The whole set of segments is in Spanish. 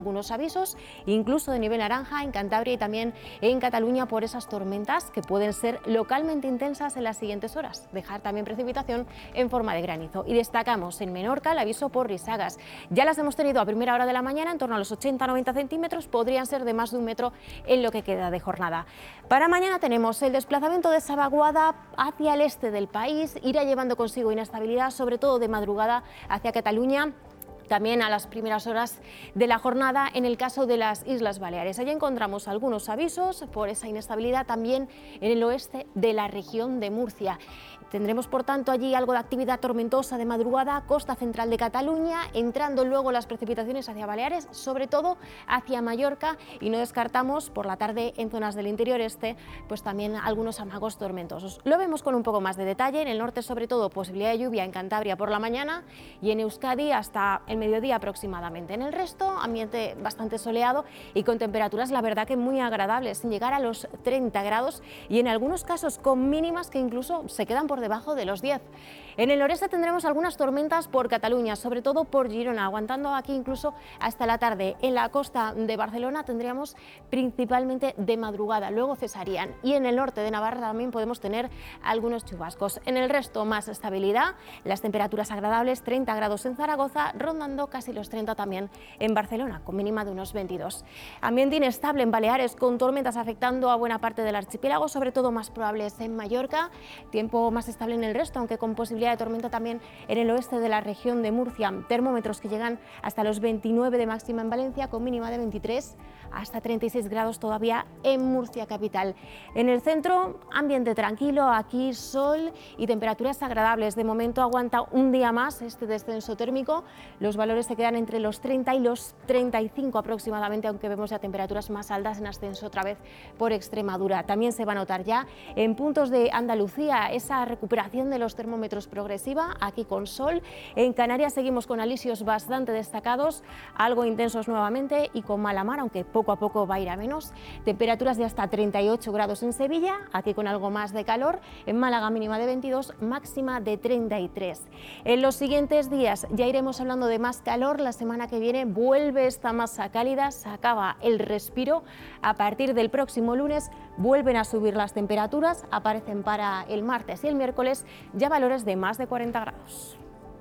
Algunos avisos, incluso de nivel naranja en Cantabria y también en Cataluña por esas tormentas que pueden ser localmente intensas en las siguientes horas, dejar también precipitación en forma de granizo. Y destacamos en Menorca el aviso por risagas. Ya las hemos tenido a primera hora de la mañana, en torno a los 80-90 centímetros, podrían ser de más de 1 metro en lo que queda de jornada. Para mañana tenemos el desplazamiento de esa vaguada hacia el este del país, irá llevando consigo inestabilidad, sobre todo de madrugada hacia Cataluña. También a las primeras horas de la jornada en el caso de las Islas Baleares. Allí encontramos algunos avisos por esa inestabilidad también en el oeste de la región de Murcia. Tendremos, por tanto, allí algo de actividad tormentosa de madrugada, costa central de Cataluña, entrando luego las precipitaciones hacia Baleares, sobre todo hacia Mallorca, y no descartamos por la tarde en zonas del interior este, pues también algunos amagos tormentosos. Lo vemos con un poco más de detalle. En el norte, sobre todo, posibilidad de lluvia en Cantabria por la mañana y en Euskadi hasta el mediodía aproximadamente. En el resto, ambiente bastante soleado y con temperaturas, la verdad, que muy agradables, sin llegar a los 30 grados y en algunos casos con mínimas que incluso se quedan por debajo de los 10. En el noreste tendremos algunas tormentas por Cataluña, sobre todo por Girona, aguantando aquí incluso hasta la tarde. En la costa de Barcelona tendríamos principalmente de madrugada, luego cesarían, y en el norte de Navarra también podemos tener algunos chubascos. En el resto, más estabilidad, las temperaturas agradables, 30 grados en Zaragoza, rondando casi los 30 también en Barcelona, con mínima de unos 22. Ambiente inestable en Baleares, con tormentas afectando a buena parte del archipiélago, sobre todo más probables en Mallorca, tiempo más estable en el resto, aunque con posibilidad de tormenta también en el oeste de la región de Murcia. Termómetros que llegan hasta los 29 de máxima en Valencia, con mínima de 23, hasta 36 grados todavía en Murcia capital. En el centro, ambiente tranquilo, aquí sol y temperaturas agradables. De momento aguanta un día más este descenso térmico. Los valores se quedan entre los 30 y los 35 aproximadamente, aunque vemos ya temperaturas más altas en ascenso otra vez por Extremadura. También se va a notar ya en puntos de Andalucía esa recuperación de los termómetros progresiva, aquí con sol. En Canarias seguimos con alisios bastante destacados, algo intensos nuevamente y con mala mar, aunque poco a poco va a ir a menos. Temperaturas de hasta 38 grados en Sevilla, aquí con algo más de calor. En Málaga mínima de 22, máxima de 33. En los siguientes días ya iremos hablando de más calor. La semana que viene vuelve esta masa cálida, se acaba el respiro. A partir del próximo lunes vuelven a subir las temperaturas, aparecen para el martes y el miércoles ya valores de más de 40 grados.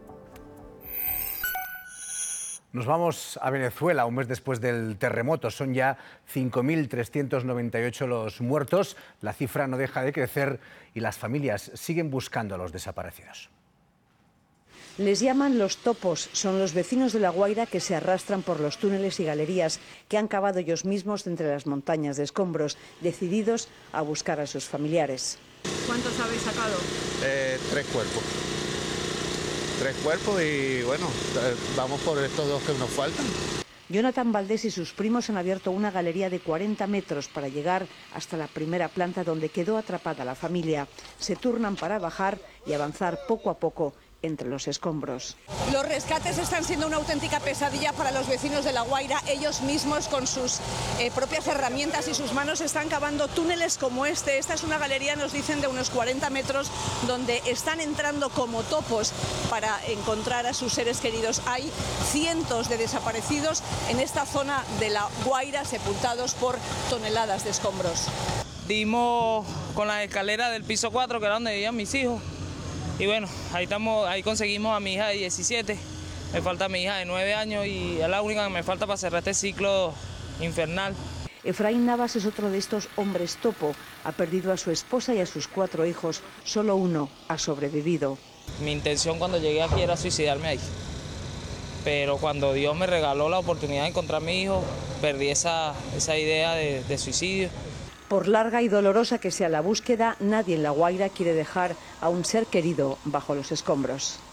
Nos vamos a Venezuela, un mes después del terremoto. Son ya 5.398 los muertos. La cifra no deja de crecer y las familias siguen buscando a los desaparecidos. Les llaman los topos, son los vecinos de La Guaira que se arrastran por los túneles y galerías que han cavado ellos mismos entre las montañas de escombros, decididos a buscar a sus familiares. ¿Cuántos habéis sacado? 3 cuerpos. 3 cuerpos y bueno, vamos por estos 2 que nos faltan. Jonathan Valdés y sus primos han abierto una galería de 40 metros para llegar hasta la primera planta donde quedó atrapada la familia. Se turnan para bajar y avanzar poco a poco entre los escombros. Los rescates están siendo una auténtica pesadilla para los vecinos de La Guaira. Ellos mismos con sus propias herramientas y sus manos están cavando túneles como este. Esta es una galería, nos dicen, de unos 40 metros donde están entrando como topos para encontrar a sus seres queridos. Hay cientos de desaparecidos en esta zona de La Guaira, sepultados por toneladas de escombros. Dimos con la escalera del piso 4, que era donde vivían mis hijos. Y bueno, ahí conseguimos a mi hija de 17, me falta mi hija de 9 años y es la única que me falta para cerrar este ciclo infernal. Efraín Navas es otro de estos hombres topo. Ha perdido a su esposa y a sus 4 hijos. Solo uno ha sobrevivido. Mi intención cuando llegué aquí era suicidarme ahí. Pero cuando Dios me regaló la oportunidad de encontrar a mi hijo, perdí esa idea de suicidio. Por larga y dolorosa que sea la búsqueda, nadie en La Guaira quiere dejar a un ser querido bajo los escombros.